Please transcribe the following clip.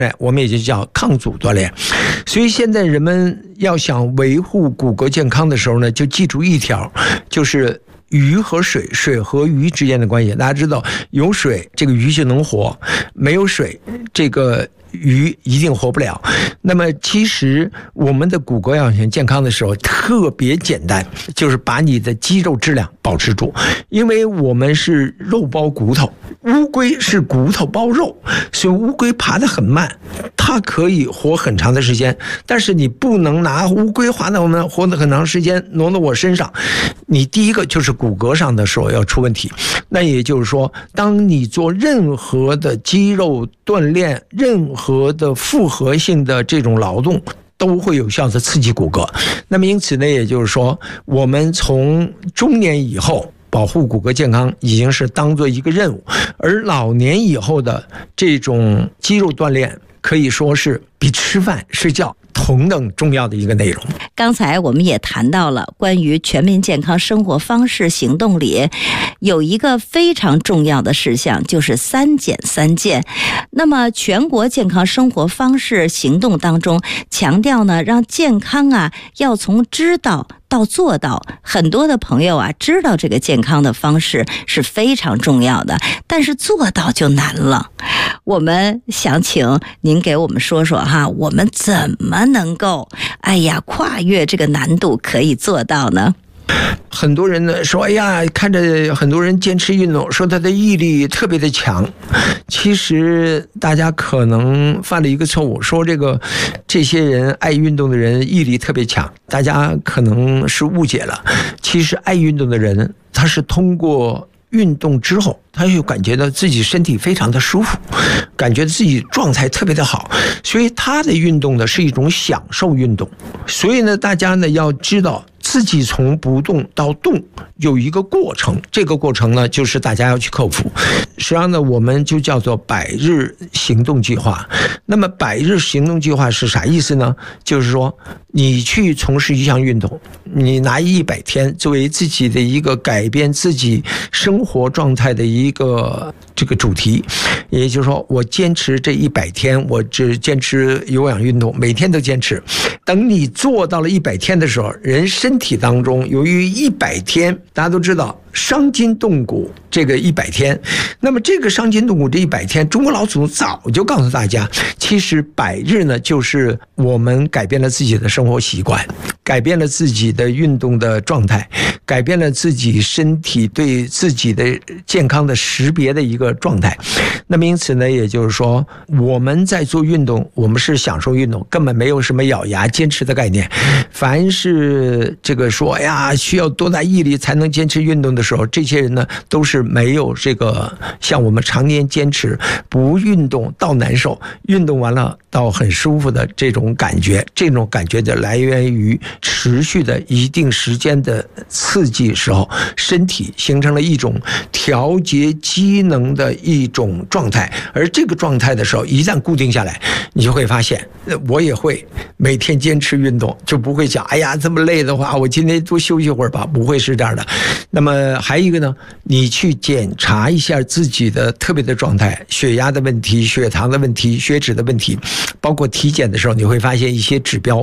我们也就叫抗阻锻炼。所以现在人们要想维护骨骼健康的时候呢，就记住一条，就是鱼和水，水和鱼之间的关系。大家知道，有水这个鱼就能活，没有水这个鱼一定活不了。那么其实我们的骨骼要想健康的时候特别简单，就是把你的肌肉质量保持住。因为我们是肉包骨头，乌龟是骨头包肉，所以乌龟爬得很慢，它可以活很长的时间。但是你不能拿乌龟活得很长时间挪到我身上，你第一个就是骨骼上的时候要出问题。那也就是说，当你做任何的肌肉锻炼，任何的复合性的这种劳动，都会有效的刺激骨骼。那么因此呢，也就是说，我们从中年以后保护骨骼健康已经是当做一个任务，而老年以后的这种肌肉锻炼可以说是比吃饭睡觉同等重要的一个内容。 刚才我们也谈到了关于全民健康生活方式行动里有一个非常重要的事项，就是3减3健。那么全国健康生活方式行动当中强调呢，让健康要从知道到做到。很多的朋友知道这个健康的方式是非常重要的，但是做到就难了。我们想请您给我们说说我们怎么能够跨越这个难度可以做到呢？ 很多人呢说，看着很多人坚持运动，说他的毅力特别的强。其实大家可能犯了一个错误，说这些人爱运动的人毅力特别强，大家可能是误解了。其实爱运动的人，他是通过运动之后，他就感觉到自己身体非常的舒服，感觉自己状态特别的好，所以他的运动呢是一种享受运动。所以呢，大家呢要知道，自己从不动到动有一个过程，这个过程呢就是大家要去克服。实际上呢，我们就叫做100日行动计划。那么100日行动计划是啥意思呢？就是说你去从事一项运动，你拿100天作为自己的一个改变自己生活状态的一个这个主题。也就是说，我坚持这100天，我只坚持有氧运动，每天都坚持。等你做到了100天的时候，人身体当中由于100天，大家都知道伤筋动骨这个100天，那么这个伤筋动骨这100天，中国老祖宗早就告诉大家，其实100日呢，就是我们改变了自己的生活习惯，改变了自己的运动的状态，改变了自己身体对自己的健康的识别的一个状态。那么因此呢，也就是说，我们在做运动，我们是享受运动，根本没有什么咬牙坚持的概念。凡是这个说需要多大毅力才能坚持运动的时候，这些人呢都是没有这个像我们常年坚持不运动到难受，运动完了到很舒服的这种感觉。这种感觉的来源于持续的一定时间的刺激时候，身体形成了一种调节机能的一种状态。而这个状态的时候一旦固定下来，你就会发现，我也会每天坚持运动，就不会想这么累的话我今天多休息会儿吧，不会是这样的。那么还有一个呢，你去检查一下自己的特别的状态，血压的问题、血糖的问题、血脂的问题，包括体检的时候，你会发现一些指标